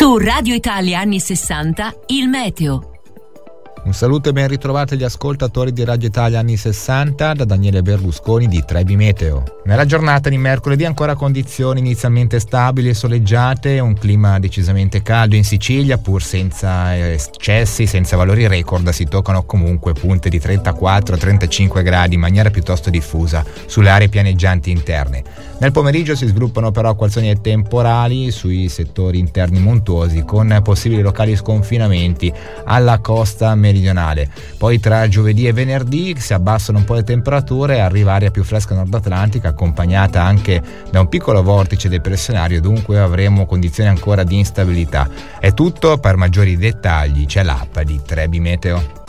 Su Radio Italia anni 60, il meteo. Un saluto e ben ritrovati agli ascoltatori di Radio Italia anni 60 da Daniele Berlusconi di Trebi Meteo. Nella giornata di mercoledì ancora condizioni inizialmente stabili e soleggiate, un clima decisamente caldo in Sicilia, pur senza eccessi, senza valori record, si toccano comunque punte di 34-35 gradi in maniera piuttosto diffusa sulle aree pianeggianti interne. Nel pomeriggio si sviluppano però acquazzoni temporali sui settori interni montuosi con possibili locali sconfinamenti alla costa meridionale. Poi tra giovedì e venerdì si abbassano un po' le temperature e arriva aria più fresca nord-atlantica accompagnata anche da un piccolo vortice depressionario, dunque avremo condizioni ancora di instabilità. È tutto, per maggiori dettagli c'è l'app di Trebi Meteo.